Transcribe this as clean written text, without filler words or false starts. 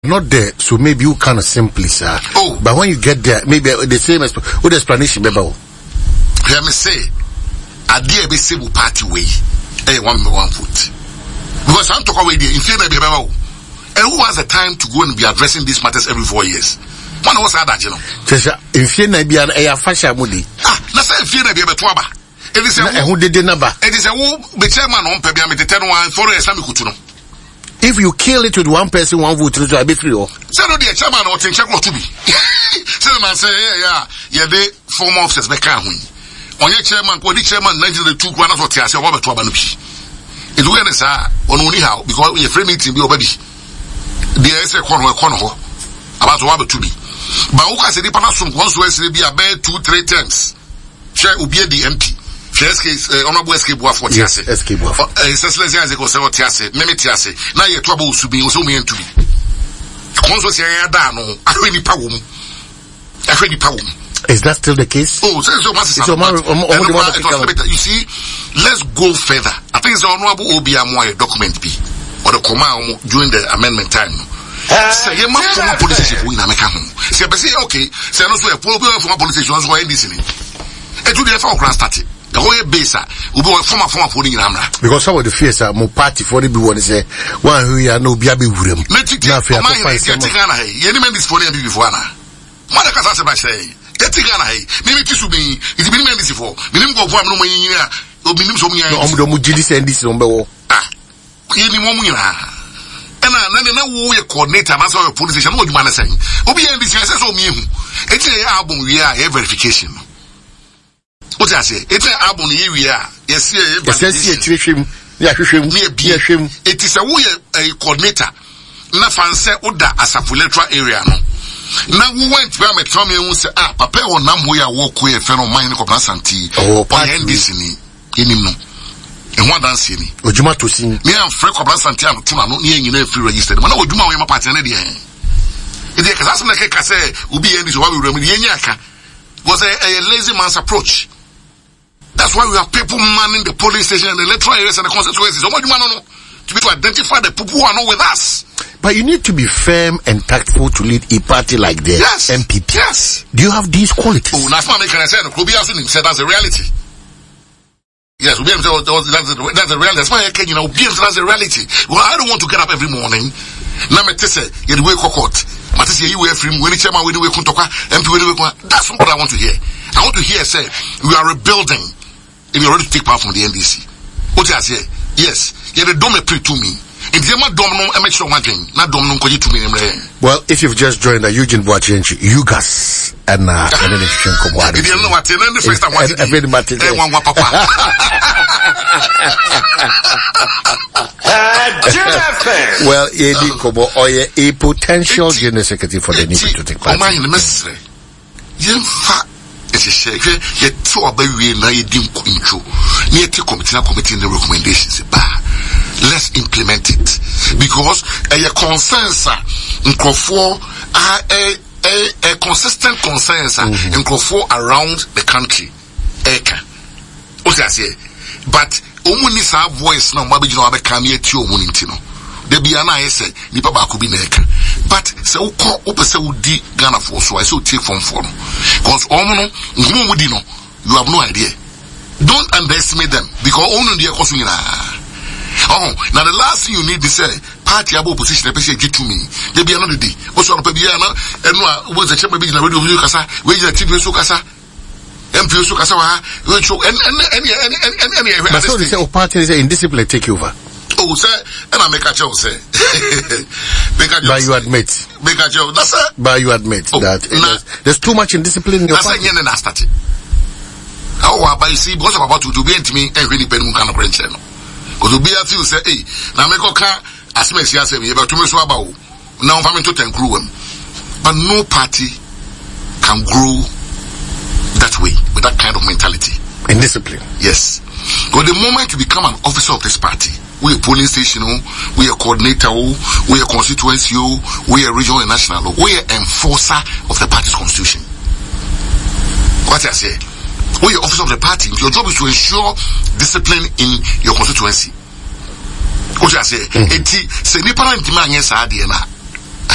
not there, so maybe you kind of simply, sir. Oh. But when you get there, maybe the same with explanation, maybe. Let me say, I dare be civil party way, one foot. Because I'm talking away there, in fear maybe about. And who has the time to go and be addressing these matters every 4 years? One was that, you know. In fear maybe a fashion moody. Let's say in fear maybe a twaba. It is a who did the number. It is a who be chairman on Pebia with the 10 1 for a Samikutuno. If you kill it with one person, one vote, it will be free. So no, the chairman or think check what to be. So the man say, yeah, they form officers be can't win. On your chairman, what the chairman 1992 grand what I say about to Abanupi. It will be on only how because we a free meeting be already. The SA corner about to be. But who can say the Panasum once we be a bed 2-3 times. Share will be the MP. Honorable escape for Tiase. Escape. Essentially, as a conservative Tiase, Meme Tiase. Now you're trouble to be also meant to be. Consul Dano, I really power. Is that still the case? Oh, so you see, let's go further. I think it's the Honorable Obiamoy document B or the command during the amendment time. Say, you must form a politician in America. Say, okay, say, no, so a former politician was going this in it. It will be a four grand started. The whole base will be a former putting in Amra. Because some of the fears are more party for the one say, one who are no Biabi Wurim. Let's take my Tigana. You didn't this for the before. Madaka say, Tigana, maybe this will be, it's been made this before. Minimum go for no money, or minimum so many Omudis and this number. And then we coordinate and answer a police station. What you man saying? Obi and this says, oh, me. It's a album, we are a verification. What I say? It's an album here we are. Yes, it is a way a coordinator. Na fancy Oda as a electoral area. Now we went to me Tommy who say, Papa or Namway walk way a friend of mine of Nasanti. Oh, this in him. And one dance in it. Ojuma to sing. Me and Frank of Nasanti to no near free registered. When I would do my party and it is as I say, will be in this one with Yaka. Was a lazy man's approach. That's why we have people manning the police station and the electoral areas and the constituencies. What do you want to identify the people who are not with us? But you need to be firm and tactful to lead a party like the MPP. Yes. Do you have these qualities? Oh, that's what I say. Obi said that's a reality. Yes, Obi that's a reality. That's why I can, Obi that's a reality. Well, I don't want to get up every morning. Now me say, you the way court. Matisse, you were free. When the chairman we do we kuntoka, MP we do we. That's what I want to hear. I want to hear say we are rebuilding. If you're ready to take part from the NDC. What I say? Yes. You're the dome pre to me. If you're not domino, I'm not sure one thing. Not domino, because you to me. Well, if you've just joined the Eugene Boachenchi, Yugas, and then if you can come you know what? And the first time I did one papa. Well, Eddie Kobo, or a potential general secretary for the new to take part. It's a share. Yet, so a baby now you didn't intro. Near to committee the recommendations. Let's implement it because a consensus in Crawford a consistent consensus in Crawford around the country. What I say, but only some voice now. Maybe you know, I come here to you. There be an answer, Nipa Bakubi Neka. But so call up a di Ghana for so I so take from phone. Because you have no idea. Don't underestimate them because only the Kosumina. Oh, now the last thing you need is say party about opposition, get to me. There be another day. Also, Pebiana, and was a chamber in the radio Kasa, where you are TV Sukasa, MP Sukasa, and but so they say, party is indiscipline take over. Oh, sir, and I make a joke, say. But you admit. Make a joke, that's it. But you admit that there's too much indiscipline in your party. That's I started. Oh, but you see, because I'm about to be into me, and really pen kind of French channel. Because to be a few say, hey, now make a car, as me as you say, about 2 months about now I'm coming to 10 crew. But no party can grow that way, with that kind of mentality. And discipline. Yes. Because the moment you become an officer of this party, we a polling station, we a coordinator, we a constituency, we a regional and national, we a enforcer of the party's constitution. What I say? We are officer of the party. Your job is to ensure discipline in your constituency. What I say? Eti se ni para ntima anye sa ade na